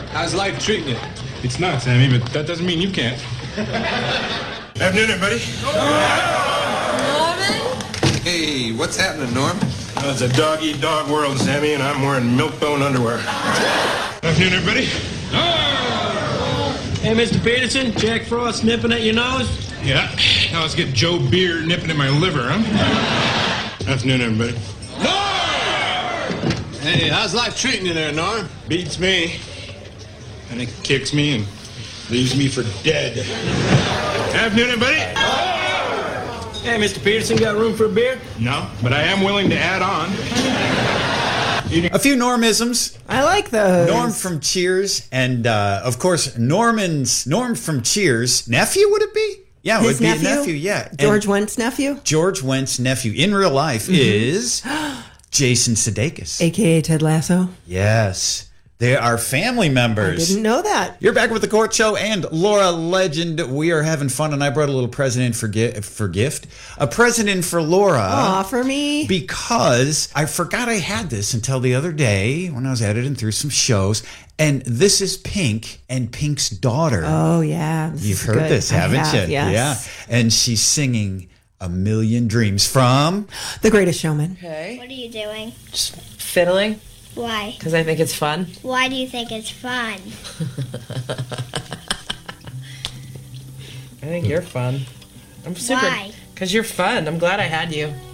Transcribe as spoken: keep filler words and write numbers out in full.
How's life treating you? It's not, Sammy, but that doesn't mean you can't. Afternoon, everybody. Norman? Hey, what's happening, Norm? Well, it's a dog-eat-dog world, Sammy, and I'm wearing milk-bone underwear. Afternoon, everybody. Hey, Mister Peterson, Jack Frost nipping at your nose? Yeah. Now let's get Joe Beer nipping at my liver, huh? Afternoon, everybody. Hey, how's life treating you there, Norm? Beats me. And it kicks me and leaves me for dead. Afternoon, everybody. Hey, Mister Peterson, got room for a beer? No, but I am willing to add on. A few Normisms. I like those. Norm from Cheers, and uh, of course Norman's Norm from Cheers nephew. Would it be? Yeah, it His would be nephew? a nephew. Yeah, George And Wentz nephew, George Wentz nephew in real life Mm-hmm. is Jason Sudeikis. A K A Ted Lasso. Yes. They are family I members. didn't know that. You're back with the Court Show and Laura Legend. We are having fun, and I brought a little present for, gi- for gift. A present for Laura. Aw, for me. Because I forgot I had this until the other day when I was editing through some shows. And this is Pink and Pink's daughter. Oh, yeah. This You've is heard good. this, I haven't have, you? Yes. Yeah. And she's singing A Million Dreams from The Greatest Showman. Okay. What are you doing? Just fiddling, Why? because I think it's fun. Why do you think it's fun? I think you're fun. I'm super. Why? Because you're fun. I'm glad I had you.